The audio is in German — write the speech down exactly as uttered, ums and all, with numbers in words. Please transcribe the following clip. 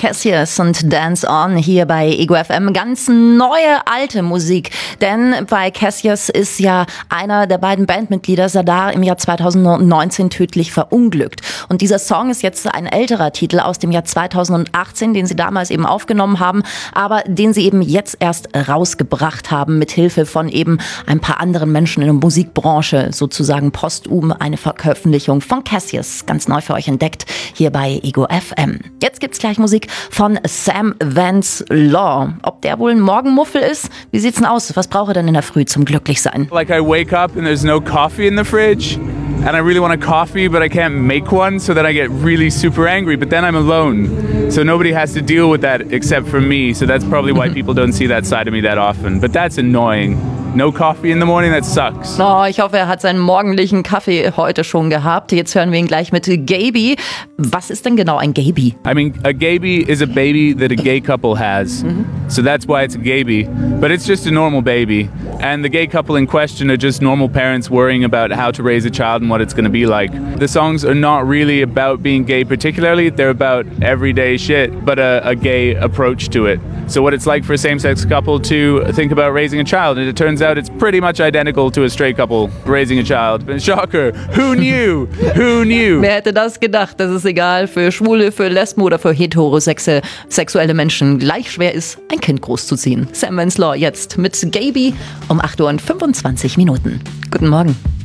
Cassius und Dance On hier bei Ego F M. Ganz neue, alte Musik. Denn bei Cassius ist ja einer der beiden Bandmitglieder, Sardar, im Jahr zweitausendneunzehn tödlich verunglückt. Und dieser Song ist jetzt ein älterer Titel aus dem Jahr zweitausendachtzehn, den sie damals eben aufgenommen haben, aber den sie eben jetzt erst rausgebracht haben, mit Hilfe von eben ein paar anderen Menschen in der Musikbranche, sozusagen postum eine Veröffentlichung von Cassius, ganz neu für euch entdeckt, hier bei Ego F M. Jetzt gibt's gleich Musik von Sam Vance Law. Ob der wohl ein Morgenmuffel ist? Wie sieht's denn aus? Was braucht er denn in der Früh zum Glücklichsein? Like I wake up and there's no coffee in the fridge and I really want a coffee but I can't make one, so then I get really super angry, but then I'm alone. So nobody has to deal with that except for me. So that's probably why people don't see that side of me that often. But that's annoying. No coffee in the morning, that sucks. Oh, ich hoffe, er hat seinen morgendlichen Kaffee heute schon gehabt. Jetzt hören wir ihn gleich mit Gaby. Was ist denn genau ein Gaby? I mean, a Gaby is a baby that a gay couple has. Mm-hmm. So that's why it's a Gaby. But it's just a normal baby. And the gay couple in question are just normal parents worrying about how to raise a child and what it's going to be like. The songs are not really about being gay particularly. They're about everyday shit, but a, a gay approach to it. So what it's like for a same-sex couple to think about raising a child. And it turns out it's pretty much identical to a straight couple raising a child. Shocker. Who knew? Who knew? Wer hätte das gedacht, dass es egal für Schwule, für Lesben oder für heterosexuelle Menschen gleich schwer ist, ein Kind großzuziehen. Sam Vance Law jetzt mit Gaby um acht Uhr und fünfundzwanzig Minuten. Guten Morgen.